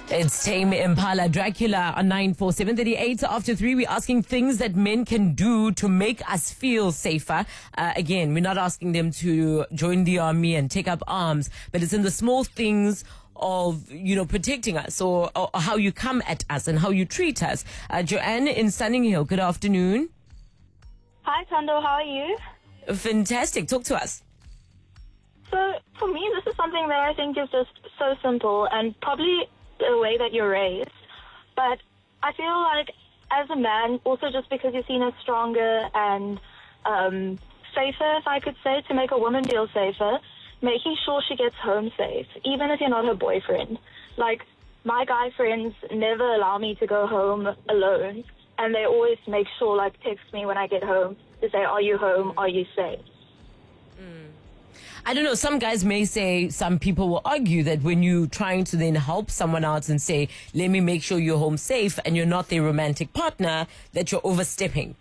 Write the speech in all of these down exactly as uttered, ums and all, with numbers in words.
It's Tame Impala, Dracula on nine four seven thirty-eight after three. We're asking things that men can do to make us feel safer. Uh, again, we're not asking them to join the army and take up arms, but it's in the small things of, you know, protecting us, or, or how you come at us and how you treat us. Uh, Joanne in Sunninghill, good afternoon. Hi, Tando. How are you? Fantastic. Talk to us. So, for me, this is something that I think is just so simple and probably the way that you're raised. But I feel like, as a man, also just because you're seen as stronger and um, safer, if I could say, to make a woman feel safer, making sure she gets home safe, even if you're not her boyfriend. Like, my guy friends never allow me to go home alone, and they always make sure, like, text me when I get home to say, are you home, are you safe? Mm. I don't know, some guys may say, some people will argue that when you're trying to then help someone out and say, let me make sure you're home safe, and you're not their romantic partner, that you're overstepping.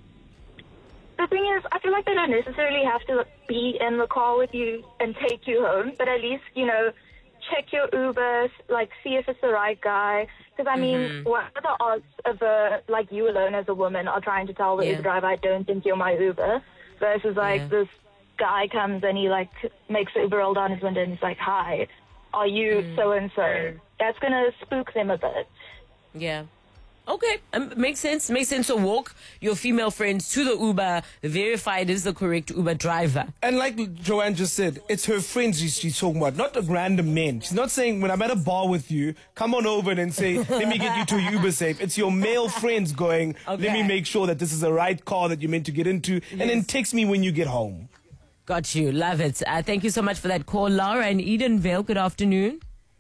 The thing is, I feel like they don't necessarily have to be in the car with you and take you home, but at least, you know, check your Uber, like, see if it's the right guy. Because, I mean, mm-hmm. what are the odds of, a, like, you alone as a woman are trying to tell the yeah. Uber driver, I don't think you're my Uber, versus, like, yeah. this guy comes and he, like, makes the Uber roll down his window and he's like, hi, are you mm. so-and-so? That's going to spook them a bit. Yeah. Okay, um, makes sense. Makes sense. So walk your female friends to the Uber, verify it is the correct Uber driver. And like Joanne just said, it's her friends she's talking about, not the random men. She's not saying, when I'm at a bar with you, come on over and say, let me get you to Uber safe. It's your male friends going, okay. let me make sure that this is the right car that you're meant to get into, yes. and then text me when you get home. Got you. Love it. Uh, thank you so much for that call. Laura in Edenvale, good afternoon.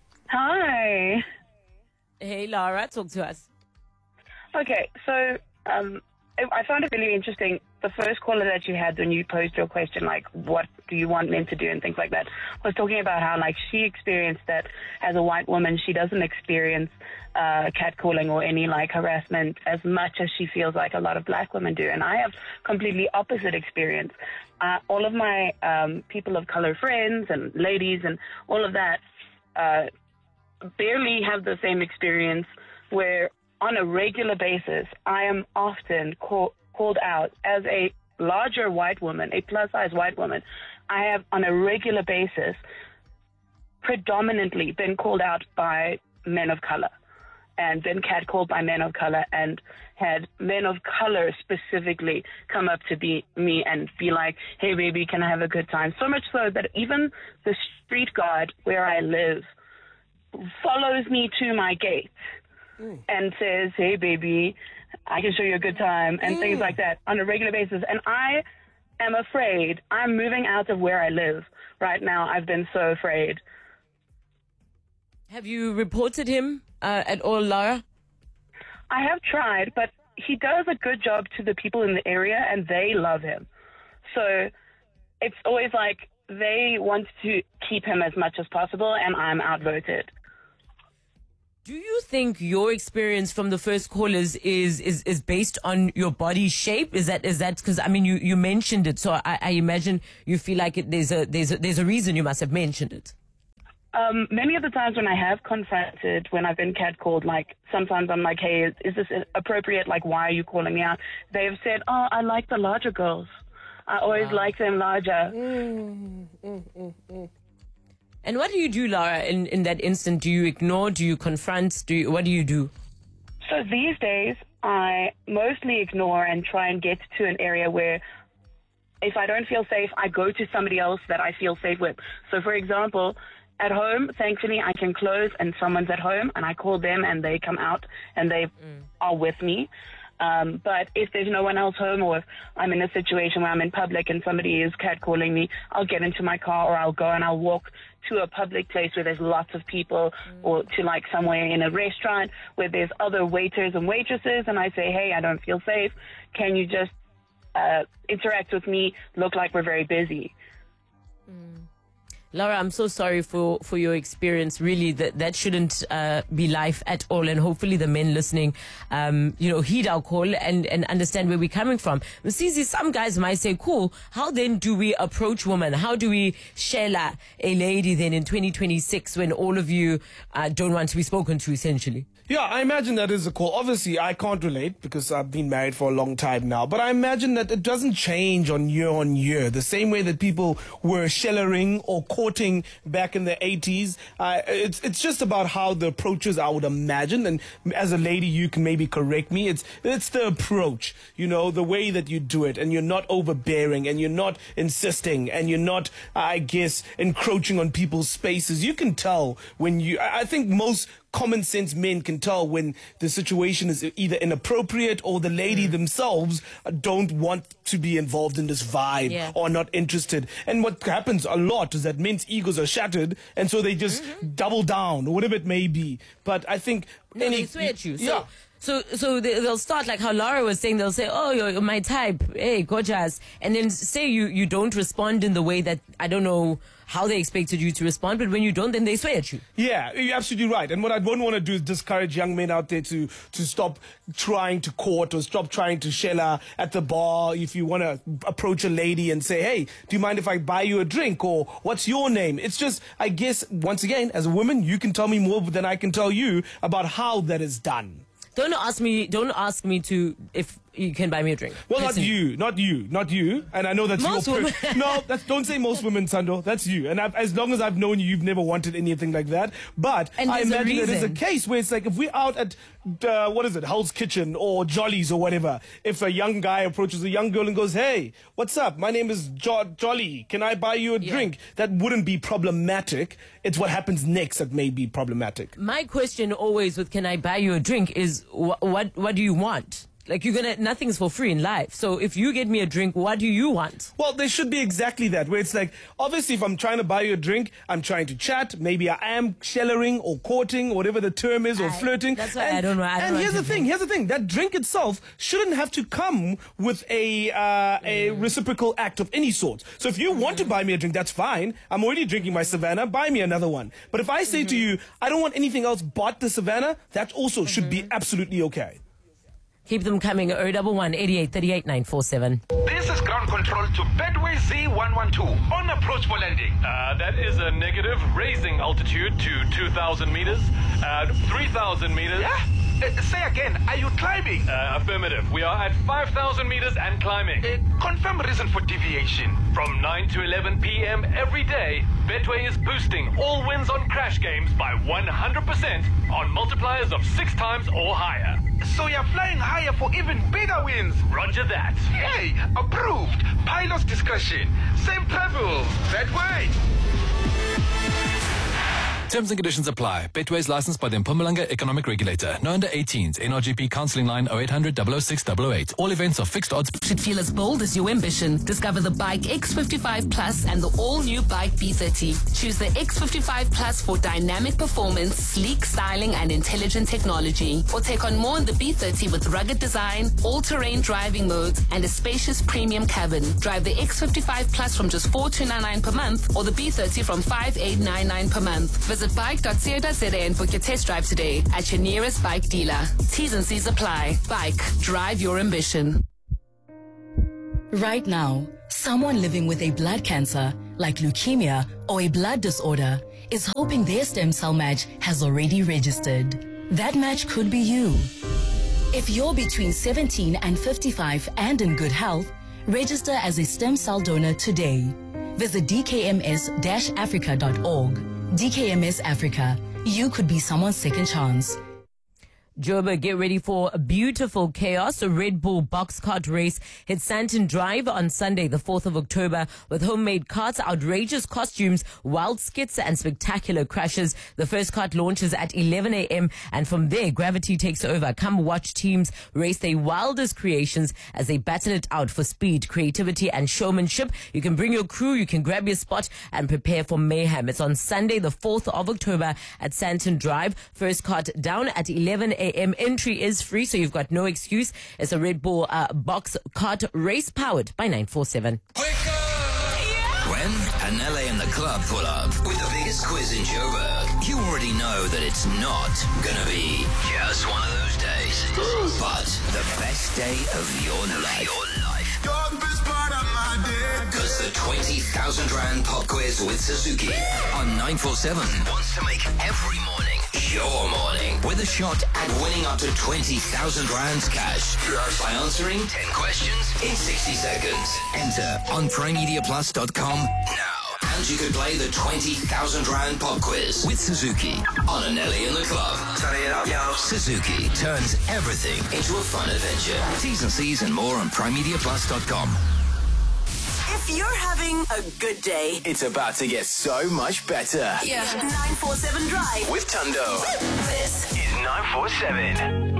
Hi. Hey, Laura, talk to us. Okay, so um, I found it really interesting, the first caller that you had when you posed your question, like, what do you want men to do and things like that, was talking about how, like, she experienced that as a white woman, she doesn't experience uh, catcalling or any, like, harassment as much as she feels like a lot of black women do. And I have completely opposite experience. Uh, all of my um, people of color friends and ladies and all of that uh, barely have the same experience, where on a regular basis, I am often call, called out as a larger white woman, a plus-size white woman. I have, on a regular basis, predominantly been called out by men of color and been catcalled by men of color, and had men of color specifically come up to be, me and be like, hey, baby, can I have a good time? So much so that even the street guard where I live follows me to my gate and says, hey, baby, I can show you a good time, and mm. things like that on a regular basis. And I am afraid. I'm moving out of where I live right now. I've been so afraid. Have you reported him uh, at all, Laura? I have tried, but he does a good job to the people in the area, and they love him. So it's always like they want to keep him as much as possible, and I'm outvoted. Do you think your experience from the first callers is, is, is based on your body shape? Is that, is that, because I mean, you, you mentioned it. So I, I imagine you feel like it, there's a, there's a, there's a reason you must have mentioned it. Um, many of the times when I have confronted, when I've been catcalled, like, sometimes I'm like, hey, is, is this appropriate? Like, why are you calling me out? They've said, oh, I like the larger girls. I always wow. like them larger. Mm, mm, mm, mm. And what do you do, Laura, in, in that instant? Do you ignore? Do you confront? Do you, what do you do? So these days, I mostly ignore and try and get to an area where, if I don't feel safe, I go to somebody else that I feel safe with. So, for example, at home, thankfully, I can close and someone's at home, and I call them and they come out and they mm. are with me. Um, but if there's no one else home, or if I'm in a situation where I'm in public and somebody is catcalling me, I'll get into my car, or I'll go and I'll walk to a public place where there's lots of people, mm. or to, like, somewhere in a restaurant where there's other waiters and waitresses, and I say, hey, I don't feel safe. Can you just uh, interact with me? Look like we're very busy. Mm. Laura, I'm so sorry for, for your experience. Really, that that shouldn't uh, be life at all. And hopefully the men listening, um, you know, heed our call and, and understand where we're coming from. Msizi, some guys might say, cool, how then do we approach women? How do we shela a lady then in twenty twenty-six when all of you uh, don't want to be spoken to, essentially? Yeah, I imagine that is a call. Obviously, I can't relate because I've been married for a long time now. But I imagine that it doesn't change on year on year. The same way that people were shellering or courting back in the eighties. Uh, it's it's just about how the approach is, I would imagine. And as a lady, you can maybe correct me. It's it's the approach, you know, the way that you do it. And you're not overbearing and you're not insisting and you're not, I guess, encroaching on people's spaces. You can tell when you, I I think most common sense men can tell when the situation is either inappropriate or the lady mm. themselves don't want to be involved in this vibe yeah. or not interested. And what happens a lot is that men's egos are shattered and so they just mm-hmm. double down or whatever it may be. But I think no, any, they swear at you. Yeah. So, so, so they, they'll start like how Laura was saying. They'll say, "Oh, you're, you're my type. Hey, gorgeous," and then say you you don't respond in the way that I don't know how they expected you to respond. But when you don't, then they swear at you. Yeah, you're absolutely right. And what I don't want to do is discourage young men out there to to stop trying to court or stop trying to shella at the bar. If you want to approach a lady and say, "Hey, do you mind if I buy you a drink?" or "What's your name?" It's just, I guess, once again, as a woman, you can tell me more than I can tell you about how that is done. Don't ask me. Don't ask me to if you can buy me a drink. Well, Listen. not you, not you, not you. And I know that's most your. women. No, that's, don't say most women, Sando. That's you. And I've, as long as I've known you, you've never wanted anything like that. But and I imagine a that there's a case where it's like if we're out at uh, what is it, Hell's Kitchen or Jolly's or whatever. If a young guy approaches a young girl and goes, "Hey, what's up? My name is jo- Jolly. Can I buy you a yeah. drink?" That wouldn't be problematic. It's what happens next that may be problematic. My question always with "Can I buy you a drink?" is wh- what what do you want? Like, you're gonna, nothing's for free in life. So if you get me a drink, what do you want? Well, there should be exactly that, where it's like, obviously, if I'm trying to buy you a drink, I'm trying to chat. Maybe I am shellering or courting, whatever the term is, or I, flirting. That's why and, I don't know. I don't and know here's the thing, drink. here's the thing. That drink itself shouldn't have to come with a uh, a mm. reciprocal act of any sort. So if you mm-hmm. want to buy me a drink, that's fine. I'm already drinking my Savannah. Buy me another one. But if I say mm-hmm. to you, I don't want anything else but the Savannah, that also mm-hmm. should be absolutely okay. Keep them coming. oh one one, eighty-eight, thirty-eight, nine four seven. This is ground control to Betway Z one one two on approach for landing. Uh, that is a negative, raising altitude to two thousand meters, at three thousand meters. Yeah? Uh, say again, are you climbing? Uh, affirmative. We are at five thousand meters and climbing. Uh, confirm reason for deviation. From nine to eleven p.m. every day, Betway is boosting all wins on crash games by one hundred percent on multipliers of six times or higher. So you're flying higher for even bigger wins. Roger that. Hey, approved. Pilot's discretion. Same travel. Betway. Terms and conditions apply. Betway is licensed by the Mpumalanga Economic Regulator. No under eighteens. N R G P counselling line oh eight hundred, double oh six, double oh eight. All events are fixed odds. Should feel as bold as your ambition. Discover the Bike X fifty-five Plus and the all-new Bike B thirty. Choose the X fifty-five Plus for dynamic performance, sleek styling, and intelligent technology. Or take on more in the B thirty with rugged design, all-terrain driving modes, and a spacious premium cabin. Drive the X fifty-five Plus from just four thousand two hundred ninety-nine per month or the B thirty from five thousand eight hundred ninety-nine per month. Visit bike dot co dot za and book your test drive today at your nearest bike dealer. T's and C's apply. Bike. Drive your ambition. Right now, someone living with a blood cancer, like leukemia or a blood disorder, is hoping their stem cell match has already registered. That match could be you. If you're between seventeen and fifty-five and in good health, register as a stem cell donor today. Visit d k m s dash africa dot org. D K M S Africa. You could be someone's second chance. Joburg, get ready for a beautiful chaos. A Red Bull box cart race hits Santon Drive on Sunday, the fourth of October, with homemade carts, outrageous costumes, wild skits, and spectacular crashes. The first cart launches at eleven a.m. and from there, gravity takes over. Come watch teams race their wildest creations as they battle it out for speed, creativity, and showmanship. You can bring your crew, you can grab your spot, and prepare for mayhem. It's on Sunday, the fourth of October at Santon Drive. First cart down at eleven a.m. Entry is free, so you've got no excuse. It's a Red Bull uh, box cart race powered by nine four seven. When and Anele and the Club pull up with the biggest quiz in Joburg. You already know that it's not gonna be just one of those days, but the best day of your life. Your life. Because the twenty thousand Rand pop quiz with Suzuki on nine four seven wants to make every morning your morning with a shot at winning up to twenty thousand Rands cash by answering ten questions in sixty seconds. Enter on prime media plus dot com now. And you could play the twenty thousand Rand pop quiz with Suzuki on Anele and the Club. Turn it up, yo. Suzuki turns everything into a fun adventure. T's and C's and more on prime media plus dot com. If you're having a good day, it's about to get so much better. Yeah. nine four seven Drive with Tundo. This is nine four seven.